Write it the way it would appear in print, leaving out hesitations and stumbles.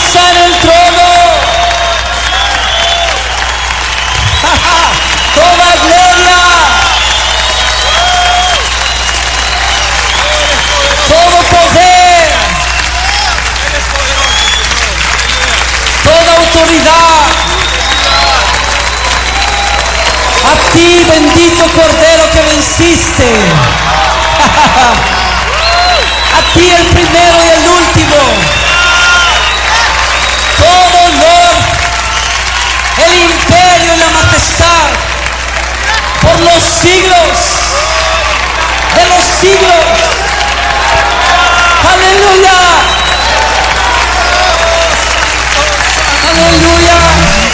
está en el trono. Toda gloria, todo poder, toda autoridad a ti, bendito Cordero que venciste. A ti el primero y el último. Todo honor, el imperio y la majestad por los siglos de los siglos. Aleluya. Aleluya.